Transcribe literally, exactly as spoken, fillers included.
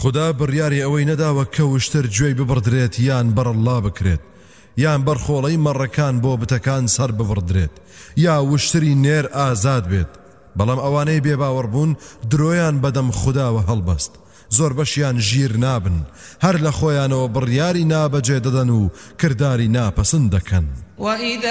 خدا بڕیاری ئەوەی نەداوە کە وشتر گوێی ببڕدرێت یان بەرەڵا بکرێت یان بەرخۆڵەی مەڕەکان بۆ بتەکان سەر ببڕدرێت یا وشتری نێر ئازاد بێت بەڵام ئەوانەی بێباوەڕ بوون درۆیان بەدەم خوداوە هەڵبەست زۆر بەشیان ژیر نابن هەر لە خۆیانەوە بڕیاری نابەجێ دەدەن و کردداری ناپەسند دەکەن